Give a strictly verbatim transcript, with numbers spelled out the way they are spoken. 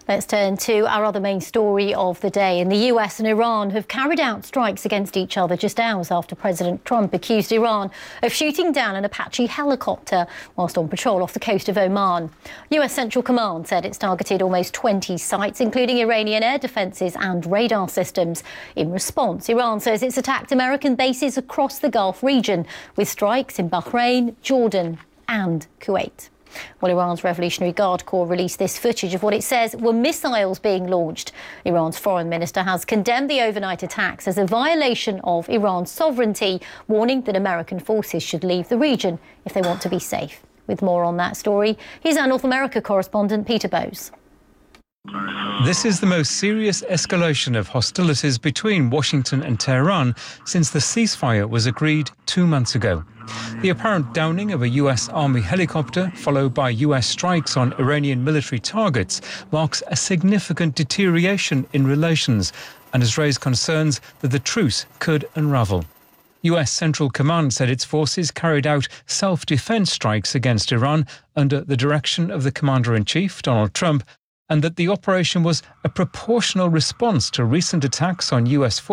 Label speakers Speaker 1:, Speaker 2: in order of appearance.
Speaker 1: Let's turn to our other main story of the day. And the U S and Iran have carried out strikes against each other just hours after President Trump accused Iran of shooting down an Apache helicopter whilst on patrol off the coast of Oman. U S Central Command said it's targeted almost twenty sites, including Iranian air defences and radar systems. In response, Iran says it's attacked American bases across the Gulf region, with strikes in Bahrain, Jordan and Kuwait. Well, Iran's Revolutionary Guard Corps released this footage of what it says were missiles being launched. Iran's foreign minister has condemned the overnight attacks as a violation of Iran's sovereignty, warning that American forces should leave the region if they want to be safe. With more on that story, here's our North America correspondent, Peter Bowes.
Speaker 2: This is the most serious escalation of hostilities between Washington and Tehran since the ceasefire was agreed two months ago. The apparent downing of a U S Army helicopter, followed by U S strikes on Iranian military targets, marks a significant deterioration in relations and has raised concerns that the truce could unravel. U S Central Command said its forces carried out self-defense strikes against Iran under the direction of the Commander-in-Chief, Donald Trump, and that the operation was a proportional response to recent attacks on U S forces.